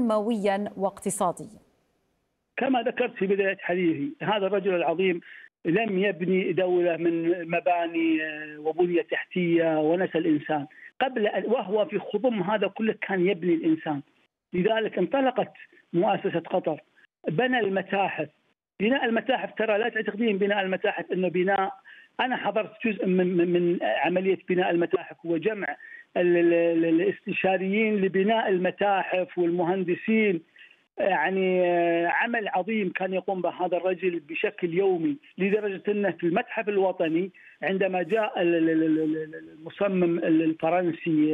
تنمويا واقتصاديا. كما ذكرت في بداية حديثي، هذا الرجل العظيم لم يبني دولة من مباني وبنية تحتية ونسى الإنسان وهو في خضم هذا كله كان يبني الإنسان. لذلك انطلقت مؤسسة قطر، بنى المتاحف. بناء المتاحف، ترى لا تعتقدين بناء المتاحف أنه بناء، أنا حضرت جزء من عملية بناء المتاحف وجمع الاستشاريين لبناء المتاحف والمهندسين. يعني عمل عظيم كان يقوم به هذا الرجل بشكل يومي، لدرجة أنه في المتحف الوطني عندما جاء المصمم الفرنسي،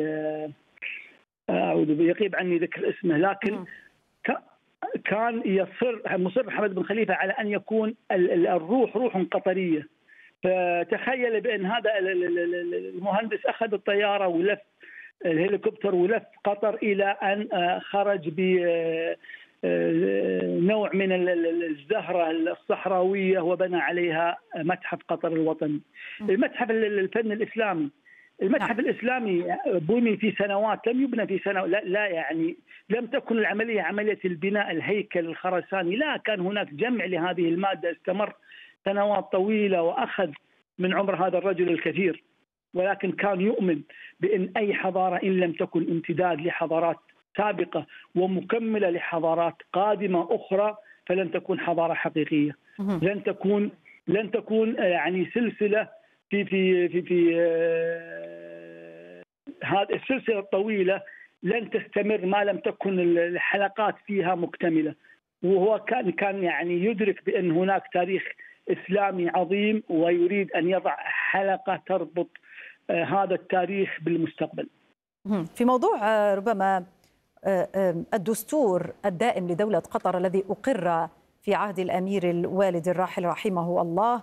يغيب عني ذكر اسمه، لكن كان مصر محمد بن خليفة على أن يكون الروح روح قطرية. فتخيل بأن هذا المهندس أخذ الطيارة ولف الهليكوبتر ولف قطر إلى أن خرج بنوع من الزهرة الصحراوية وبنى عليها متحف قطر الوطني. المتحف الفن الإسلامي، المتحف الإسلامي بني في سنوات، لم يبنى في سنة، لا يعني لم تكن العملية عملية البناء الهيكل الخرساني، لا، كان هناك جمع لهذه المادة استمر سنوات طويلة وأخذ من عمر هذا الرجل الكثير. ولكن كان يؤمن بأن أي حضارة إن لم تكن امتداد لحضارات سابقة ومكملة لحضارات قادمة أخرى فلن تكون حضارة حقيقية. لن تكون يعني سلسلة في هذه السلسلة الطويلة لن تستمر ما لم تكن الحلقات فيها مكتملة. وهو كان يعني يدرك بأن هناك تاريخ إسلامي عظيم ويريد أن يضع حلقة تربط هذا التاريخ بالمستقبل. في موضوع ربما الدستور الدائم لدولة قطر الذي أقر في عهد الأمير الوالد الراحل رحمه الله،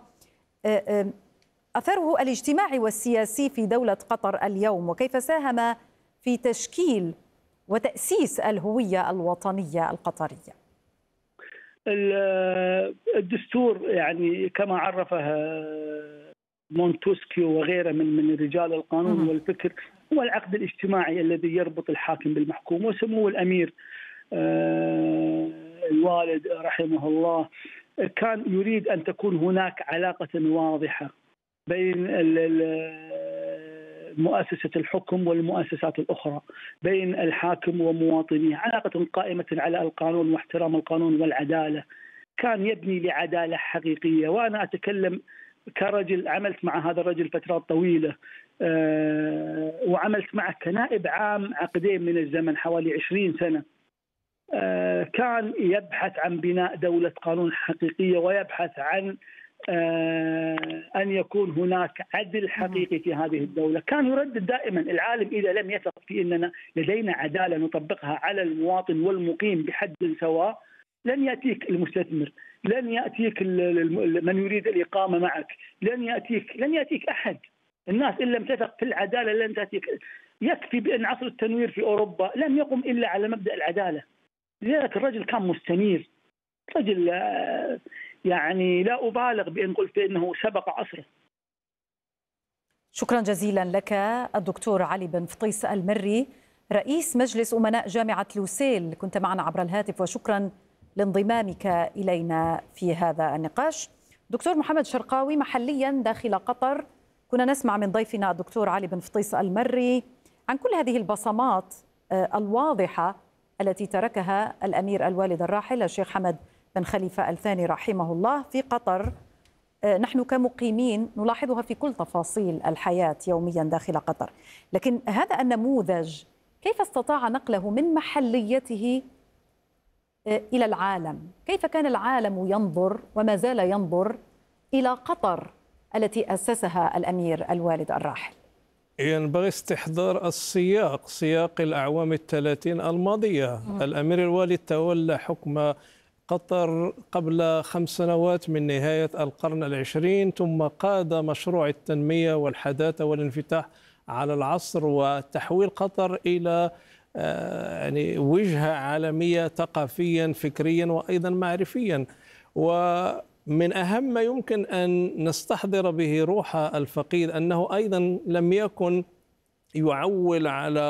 أثره الاجتماعي والسياسي في دولة قطر اليوم، وكيف ساهم في تشكيل وتأسيس الهوية الوطنية القطرية؟ الدستور يعني كما عرفه مونتسكيو وغيره من رجال القانون والفكر هو العقد الاجتماعي الذي يربط الحاكم بالمحكوم. وسمو الأمير الوالد رحمه الله كان يريد أن تكون هناك علاقة واضحة بين مؤسسة الحكم والمؤسسات الأخرى، بين الحاكم ومواطنيه، علاقة قائمة على القانون واحترام القانون والعدالة. كان يبني لعدالة حقيقية. وأنا أتكلم كرجل عملت مع هذا الرجل فترات طويلة، وعملت معه كنائب عام عقدين من الزمن حوالي 20 سنة. كان يبحث عن بناء دولة قانون حقيقية، ويبحث عن أن يكون هناك عدل حقيقي في هذه الدولة. كان يردد دائما العالم إذا لم يثق في أننا لدينا عدالة نطبقها على المواطن والمقيم بحد سواء لن يأتيك المستثمر، لن يأتيك من يريد الإقامة معك، لن يأتيك أحد. الناس إن لم تثق في العدالة لن تأتيك. يكفي بأن عصر التنوير في أوروبا لم يقم إلا على مبدأ العدالة. لذلك الرجل كان مستنير، رجل يعني لا أبالغ بأن قلت إنه سبق عصره. شكرا جزيلا لك الدكتور علي بن فطيس المري، رئيس مجلس أمناء جامعة لوسيل، كنت معنا عبر الهاتف، وشكرا لانضمامك إلينا في هذا النقاش. دكتور محمد شرقاوي، محليا داخل قطر كنا نسمع من ضيفنا الدكتور علي بن فطيس المري عن كل هذه البصمات الواضحة التي تركها الأمير الوالد الراحل الشيخ حمد بن خليفة الثاني رحمه الله في قطر. نحن كمقيمين نلاحظها في كل تفاصيل الحياة يوميا داخل قطر، لكن هذا النموذج كيف استطاع نقله من محليته إلى العالم؟ كيف كان العالم ينظر وما زال ينظر إلى قطر التي أسسها الأمير الوالد الراحل؟ ينبغي استحضار سياق الأعوام 30 الماضية. الأمير الوالد تولى حكم قطر قبل 5 سنوات من نهاية القرن العشرين، ثم قاد مشروع التنمية والحداثة والانفتاح على العصر وتحويل قطر إلى يعني وجهة عالمية ثقافيا فكريا وأيضا معرفيا. ومن أهم ما يمكن أن نستحضر به روح الفقيد أنه أيضا لم يكن يعول على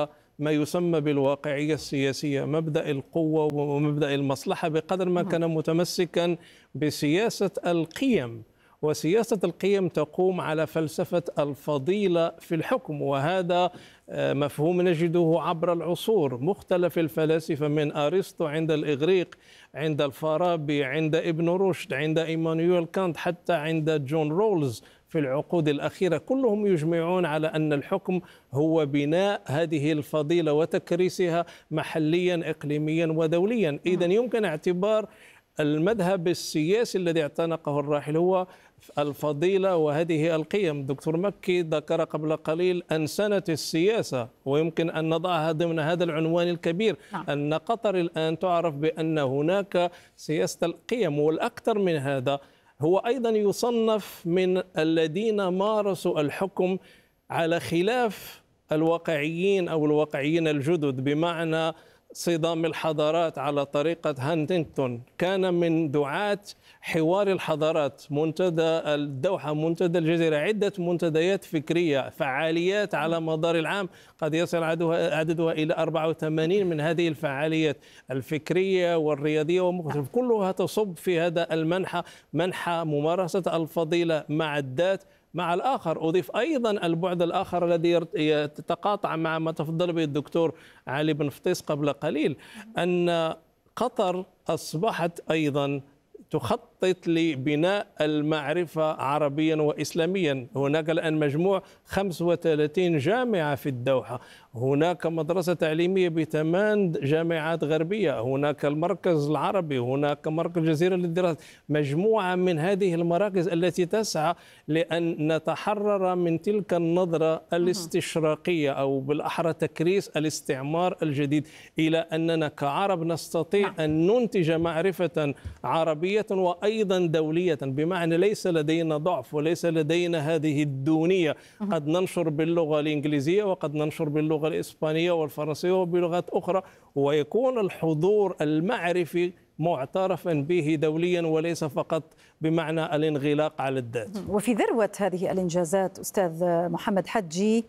ما يسمى بالواقعية السياسية، مبدأ القوة ومبدأ المصلحة، بقدر ما كان متمسكا بسياسة القيم. وسياسة القيم تقوم على فلسفة الفضيلة في الحكم، وهذا مفهوم نجده عبر العصور. مختلف الفلاسفة من أرسطو عند الإغريق، عند الفارابي، عند ابن رشد، عند إيمانويل كانت، حتى عند جون رولز في العقود الأخيرة، كلهم يجمعون على أن الحكم هو بناء هذه الفضيلة وتكريسها محليا إقليميا ودوليا. إذن يمكن اعتبار المذهب السياسي الذي اعتنقه الراحل هو الفضيلة وهذه القيم. دكتور مكي ذكر قبل قليل أنسنة السياسة، ويمكن أن نضعها ضمن هذا العنوان الكبير، أن قطر الآن تعرف بأن هناك سياسة القيم. والأكثر من هذا، هو أيضا يصنف من الذين مارسوا الحكم على خلاف الواقعيين أو الواقعيين الجدد، بمعنى صدام الحضارات على طريقة هانتينغتون. كان من دعاة حوار الحضارات، منتدى الدوحة، منتدى الجزيرة، عدة منتديات فكرية، فعاليات على مدار العام قد يصل عددها إلى 84 من هذه الفعاليات الفكرية والرياضية ومختلف، كلها تصب في هذا المنحى، منحى ممارسة الفضيلة مع الذات مع الآخر. أضيف أيضا البعد الآخر الذي يتقاطع مع ما تفضل به الدكتور علي بن فطيس قبل قليل، أن قطر أصبحت أيضا تخطط لبناء المعرفة عربيا وإسلاميا. هناك الآن مجموع 35 جامعة في الدوحة، هناك مدرسة تعليمية ب8 جامعات غربية، هناك المركز العربي، هناك مركز جزيرة للدراسات، مجموعة من هذه المراكز التي تسعى لأن نتحرر من تلك النظرة الاستشراقية، أو بالأحرى تكريس الاستعمار الجديد، إلى أننا كعرب نستطيع أن ننتج معرفة عربية وأيضا دولية، بمعنى ليس لدينا ضعف وليس لدينا هذه الدونية. قد ننشر باللغة الإنجليزية وقد ننشر باللغة الإسبانية والفرنسية وبلغات أخرى، ويكون الحضور المعرفي معترفا به دوليا وليس فقط بمعنى الانغلاق على الذات. وفي ذروة هذه الإنجازات أستاذ محمد حجي،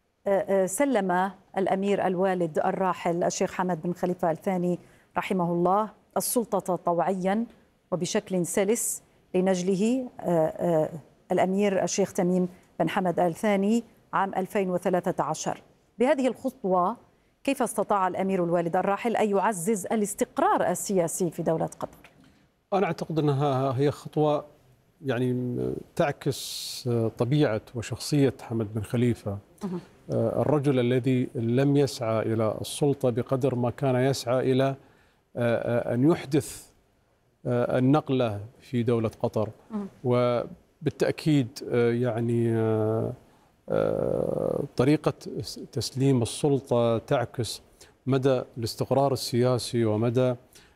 سلم الأمير الوالد الراحل الشيخ حمد بن خليفة الثاني رحمه الله السلطة طوعيا وبشكل سلس لنجله الأمير الشيخ تميم بن حمد آل ثاني عام 2013. بهذه الخطوة كيف استطاع الأمير الوالد الراحل أن يعزز الاستقرار السياسي في دولة قطر؟ أنا أعتقد أنها هي خطوة يعني تعكس طبيعة وشخصية حمد بن خليفة، الرجل الذي لم يسعى إلى السلطة بقدر ما كان يسعى إلى أن يحدث النقلة في دولة قطر. وبالتأكيد يعني طريقة تسليم السلطة تعكس مدى الاستقرار السياسي ومدى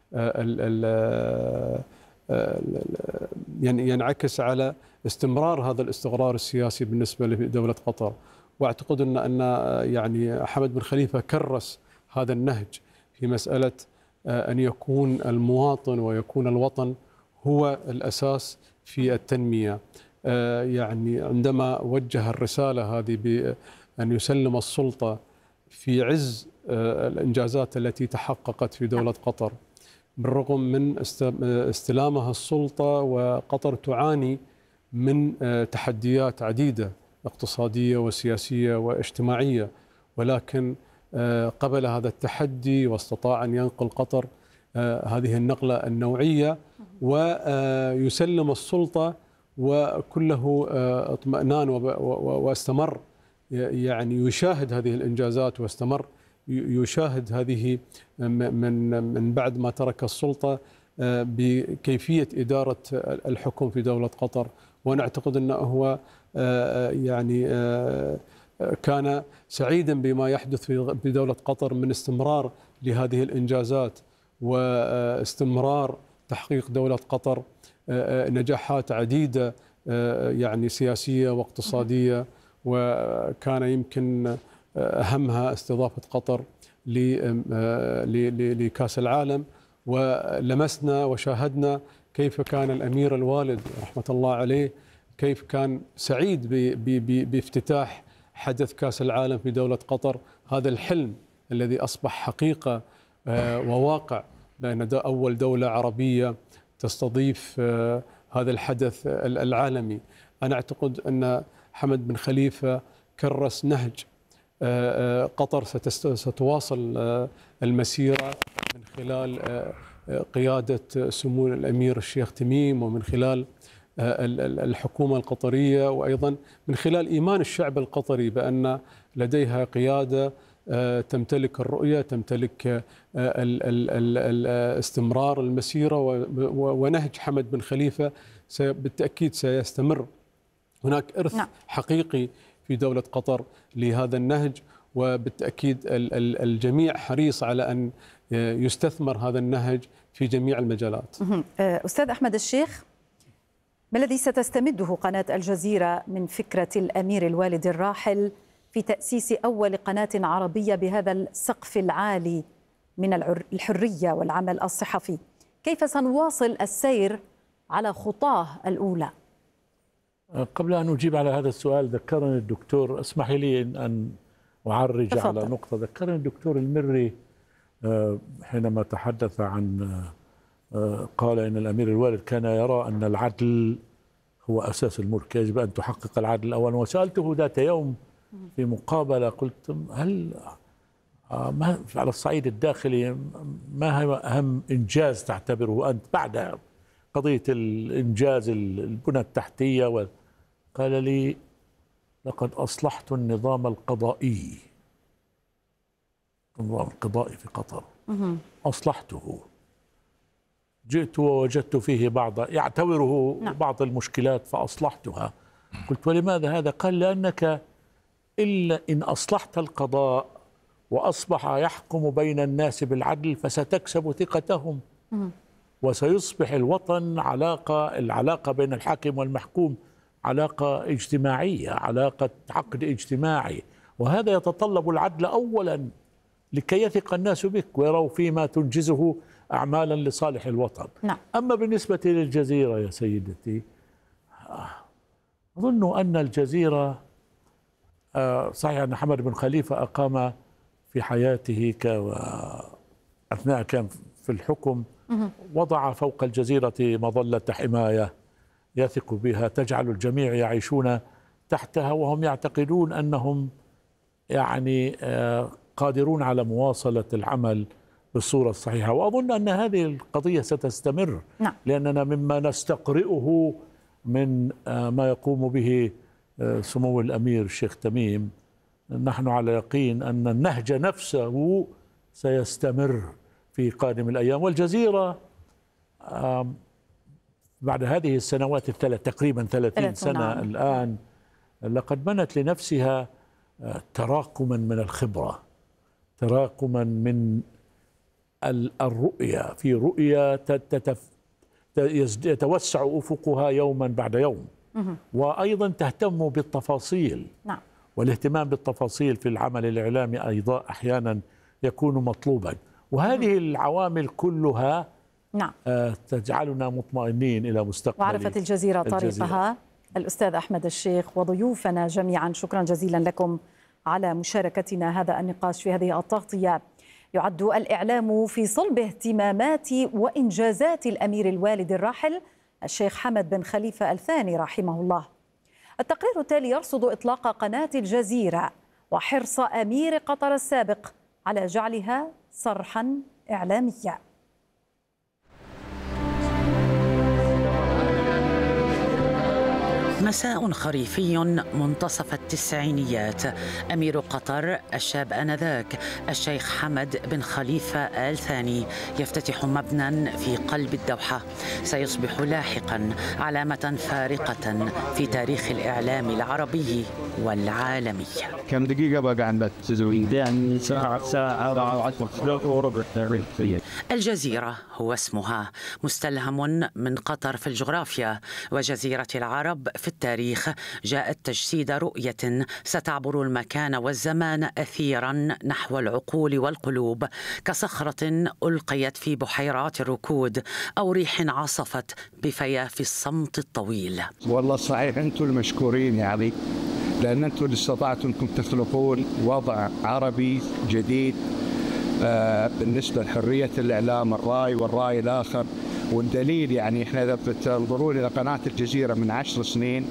يعني ينعكس على استمرار هذا الاستقرار السياسي بالنسبة لدولة قطر. واعتقد أن يعني حمد بن خليفة كرس هذا النهج في مسألة أن يكون المواطن ويكون الوطن هو الأساس في التنمية. يعني عندما وجه الرسالة هذه بأن يسلم السلطة في عز الإنجازات التي تحققت في دولة قطر، بالرغم من استلامها السلطة وقطر تعاني من تحديات عديدة اقتصادية وسياسية واجتماعية، ولكن قبل هذا التحدي واستطاع أن ينقل قطر هذه النقلة النوعية ويسلم السلطة وكله اطمئنان، واستمر يعني يشاهد هذه الإنجازات، واستمر يشاهد هذه من بعد ما ترك السلطة بكيفية إدارة الحكم في دولة قطر. وأنا أعتقد أنه هو يعني كان سعيدا بما يحدث في دولة قطر من استمرار لهذه الإنجازات واستمرار تحقيق دولة قطر نجاحات عديدة يعني سياسية واقتصادية، وكان يمكن أهمها استضافة قطر لكأس العالم. ولمسنا وشاهدنا كيف كان الأمير الوالد رحمة الله عليه كيف كان سعيد بافتتاح حدث كأس العالم في دولة قطر، هذا الحلم الذي أصبح حقيقة وواقع، لأن أول دولة عربية تستضيف هذا الحدث العالمي. أنا أعتقد أن حمد بن خليفة كرس نهج قطر ستواصل المسيرة من خلال قيادة سمو الأمير الشيخ تميم، ومن خلال الحكومة القطرية، وأيضا من خلال إيمان الشعب القطري بأن لديها قيادة تمتلك الرؤية، تمتلك استمرار المسيرة، ونهج حمد بن خليفة بالتأكيد سيستمر. هناك إرث حقيقي في دولة قطر لهذا النهج، وبالتأكيد الجميع حريص على أن يستثمر هذا النهج في جميع المجالات. أستاذ أحمد الشيخ، ما الذي ستستمده قناة الجزيرة من فكرة الأمير الوالد الراحل في تأسيس أول قناة عربية بهذا السقف العالي من الحرية والعمل الصحفي؟ كيف سنواصل السير على خطاه الأولى؟ قبل أن أجيب على هذا السؤال، ذكرني الدكتور، اسمحي لي أن أعرج تفضل. على نقطة. ذكرني الدكتور المري حينما تحدث عن قال إن الأمير الوالد كان يرى أن العدل هو أساس الملك، يجب أن تحقق العدل أولا. وسألته ذات يوم في مقابلة، قلت هل على الصعيد الداخلي ما هو أهم إنجاز تعتبره أنت بعد قضية الإنجاز البنى التحتية؟ قال لي لقد أصلحت النظام القضائي. النظام القضائي في قطر أصلحته، جئت ووجدت فيه يعتبره بعض المشكلات فأصلحتها. قلت ولماذا هذا؟ قال لأنك إلا إن أصلحت القضاء وأصبح يحكم بين الناس بالعدل فستكسب ثقتهم، وسيصبح الوطن العلاقة بين الحاكم والمحكوم علاقة اجتماعية، علاقة عقد اجتماعي، وهذا يتطلب العدل أولا لكي يثق الناس بك ويروا فيما تنجزه أعمالا لصالح الوطن. أما بالنسبة للجزيرة يا سيدتي، أظن أن الجزيرة صحيح أن حمد بن خليفة أقام في حياته أثناء كان في الحكم وضع فوق الجزيرة مظلة حماية يثق بها تجعل الجميع يعيشون تحتها وهم يعتقدون أنهم يعني قادرون على مواصلة العمل بالصورة الصحيحة. وأظن أن هذه القضية ستستمر، لأننا مما نستقرئه من ما يقوم به سمو الأمير الشيخ تميم، نحن على يقين أن النهج نفسه سيستمر في قادم الأيام. والجزيرة بعد هذه السنوات تقريبا 30 سنة الآن لقد بنت لنفسها تراكما من الخبرة، تراكما من الرؤية، في رؤية يتوسع أفقها يوما بعد يوم، وأيضا تهتم بالتفاصيل. والاهتمام بالتفاصيل في العمل الإعلامي أيضا أحيانا يكون مطلوبا، وهذه العوامل كلها تجعلنا مطمئنين إلى مستقبل. وعرفت الجزيرة طريقها. الأستاذ أحمد الشيخ وضيوفنا جميعا، شكرا جزيلا لكم على مشاركتنا هذا النقاش في هذه التغطية. يعد الإعلام في صلب اهتمامات وإنجازات الأمير الوالد الراحل الشيخ حمد بن خليفة الثاني رحمه الله. التقرير التالي يرصد إطلاق قناة الجزيرة وحرص أمير قطر السابق على جعلها صرحا إعلاميا. مساء خريفي منتصف التسعينيات، أمير قطر الشاب آنذاك الشيخ حمد بن خليفة آل ثاني يفتتح مبنى في قلب الدوحة سيصبح لاحقا علامة فارقة في تاريخ الإعلام العربي والعالمي. كم دقيقة بقى عندك تزويد؟ يعني ساعة الجزيرة هو اسمها، مستلهم من قطر في الجغرافيا وجزيرة العرب في التاريخ. جاءت تجسيد رؤية ستعبر المكان والزمان أثيرا نحو العقول والقلوب، كصخرة ألقيت في بحيرات الركود أو ريح عصفت بفياف الصمت الطويل. والله صحيح أنتم المشكورين، يعني لأن أنتم اللي استطعتم أنكم تخلقون وضع عربي جديد بالنسبة لحرية الإعلام، الرأي والرأي الآخر. والدليل يعني إحنا إذا بتنظرون إلى قناة الجزيرة من 10 سنين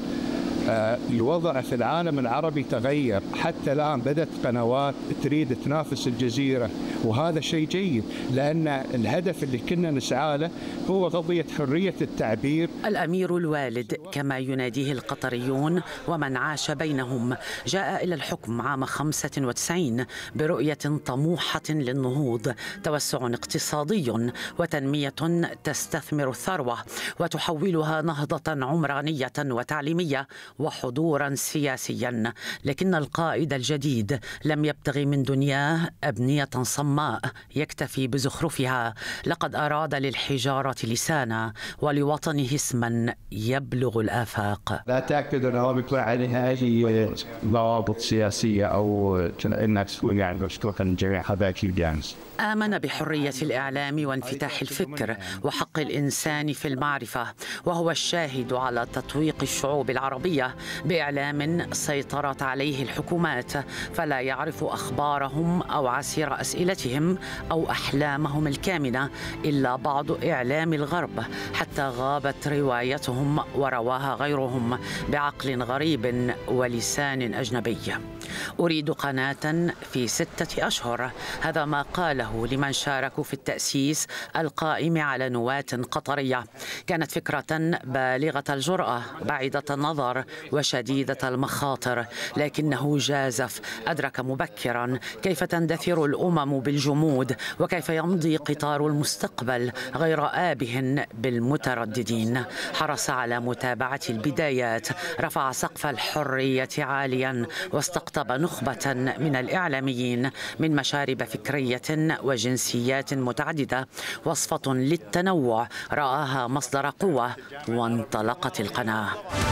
الوضع في العالم العربي تغير، حتى الآن بدأت قنوات تريد تنافس الجزيرة، وهذا شيء جيد لأن الهدف اللي كنا نسعى له هو قضية حرية التعبير. الأمير الوالد كما يناديه القطريون ومن عاش بينهم جاء إلى الحكم عام 95 برؤية طموحة للنهوض، توسع اقتصادي وتنمية تستثمر الثروة وتحولها نهضة عمرانية وتعليمية وحضورا سياسيا. لكن القائد الجديد لم يبتغي من دنياه أبنية صماء يكتفي بزخرفها، لقد أراد للحجارة لسانا ولوطنه اسما يبلغ الآفاق. لا تأكد أنه بيكون عليها أي ضوابط سياسية أو إنك تكون يعني مفتوحا للجميع، هذا أكيد يعني. آمن بحرية الإعلام وانفتاح الفكر وحق الإنسان في المعرفة، وهو الشاهد على تطويق الشعوب العربية بإعلام سيطرت عليه الحكومات، فلا يعرف أخبارهم أو عسير أسئلتهم أو أحلامهم الكامنة إلا بعض إعلام الغرب، حتى غابت روايتهم ورواها غيرهم بعقل غريب ولسان أجنبي. أريد قناة في 6 أشهر، هذا ما قاله لمن شاركوا في التأسيس القائم على نواة قطرية. كانت فكرة بالغة الجرأة، بعيدة النظر وشديدة المخاطر، لكنه جازف. أدرك مبكرا كيف تندثر الأمم بالجمود وكيف يمضي قطار المستقبل غير آبه بالمترددين. حرص على متابعة البدايات، رفع سقف الحرية عاليا واستقطب نخبة من الإعلاميين من مشارب فكرية وجنسيات متعددة، وصفة للتنوع رآها مصدر قوة، وانطلقت القناة.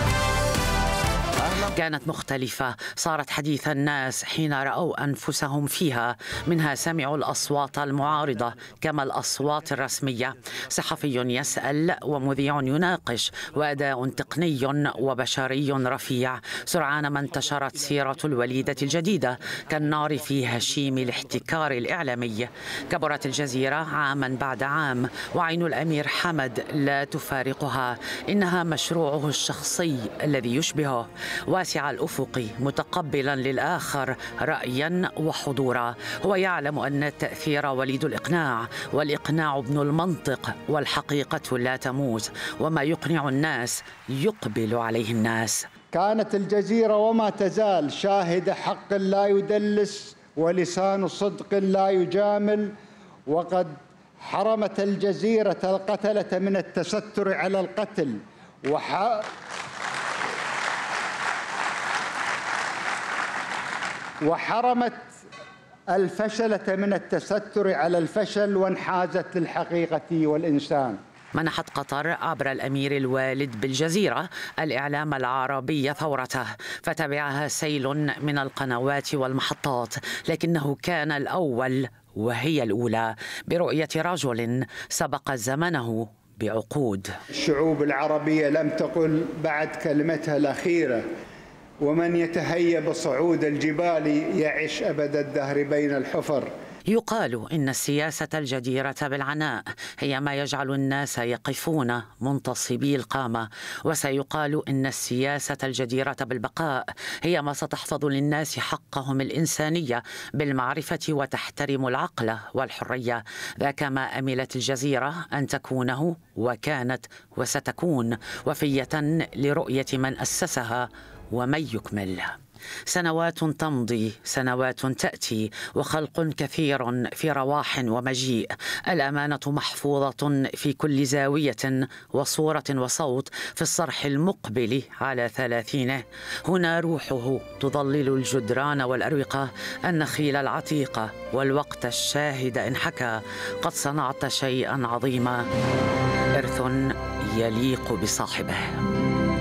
كانت مختلفة، صارت حديث الناس حين رأوا أنفسهم فيها، منها سمعوا الأصوات المعارضة كما الأصوات الرسمية، صحفي يسأل ومذيع يناقش، وأداء تقني وبشري رفيع. سرعان ما انتشرت سيرة الوليدة الجديدة كالنار في هشيم الاحتكار الإعلامي. كبرت الجزيرة عاما بعد عام، وعين الأمير حمد لا تفارقها، إنها مشروعه الشخصي الذي يشبهه، واسع الأفق، متقبلا للآخر رأيا وحضورا. هو يعلم أن التأثير وليد الإقناع، والإقناع ابن المنطق، والحقيقة لا تموت، وما يقنع الناس يقبل عليه الناس. كانت الجزيرة وما تزال شاهد حق لا يدلس ولسان صدق لا يجامل، وقد حرمت الجزيرة القتلة من التستر على القتل، وحرمت الفشلة من التستر على الفشل، وانحازت للحقيقة والإنسان. منحت قطر عبر الأمير الوالد بالجزيرة الإعلام العربي ثورته، فتبعها سيل من القنوات والمحطات، لكنه كان الأول وهي الأولى برؤية رجل سبق زمنه بعقود. الشعوب العربية لم تقل بعد كلمتها الأخيرة: ومن يتهيب صعود الجبال يعش أبد الدهر بين الحفر. يقال إن السياسة الجديرة بالعناء هي ما يجعل الناس يقفون منتصبي القامة، وسيقال إن السياسة الجديرة بالبقاء هي ما ستحفظ للناس حقهم الإنسانية بالمعرفة وتحترم العقل والحرية. ذاك ما أملت الجزيرة أن تكونه، وكانت وستكون وفية لرؤية من أسسها ومن يكمل. سنوات تمضي، سنوات تأتي، وخلق كثير في رواح ومجيء. الأمانة محفوظة في كل زاوية وصورة وصوت في الصرح المقبل على 30. هنا روحه تظلل الجدران والأروقة، النخيل العتيقة والوقت الشاهد إن حكى: قد صنعت شيئا عظيما، إرث يليق بصاحبه.